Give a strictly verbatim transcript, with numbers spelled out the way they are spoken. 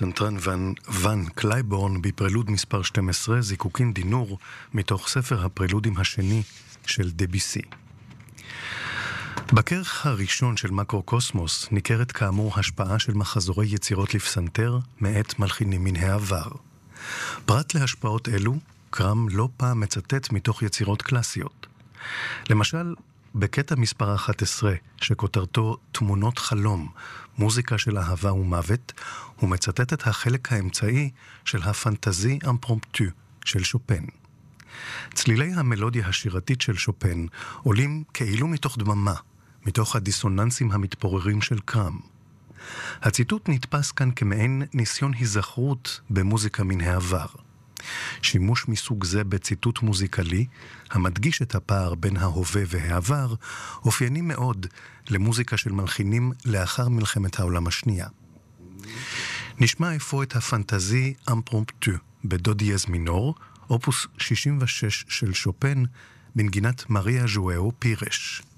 הפסנתרן ון, ון קלייבורן בפרלוד מספר שתים עשרה, זיקוקין דינור, מתוך ספר הפרלודים השני של דביסי. בכרך הראשון של מקרוקוסמוס ניכרת כאמור השפעה של מחזורי יצירות לפסנתר מאת מלחינים מן העבר. פרט להשפעות אלו, קרם לא פעם מצטט מתוך יצירות קלאסיות. למשל, בקטע מספר אחת עשרה, שכותרתו תמונות חלום, מוזיקה של אהבה ומוות, הוא מצטט את החלק האמצעי של הפנטזי אמפרומפטו של שופן. צלילי המלודיה השירתית של שופן עולים כאילו מתוך דממה, מתוך הדיסוננסים המתפוררים של קרם. הציטוט נתפס כאן כמעין ניסיון היזכרות במוזיקה מן העבר. שימוש מסוג זה בציטוט מוזיקלי, המדגיש את הפער בין ההווה והעבר, אופייני מאוד למוזיקה של מלחינים לאחר מלחמת העולם השנייה. נשמע אפוא את הפנטזי אמפרומפטו בדו דיאז מינור, אופוס שישים ושש של שופן, בנגינת מריה ז'ואאו פירש.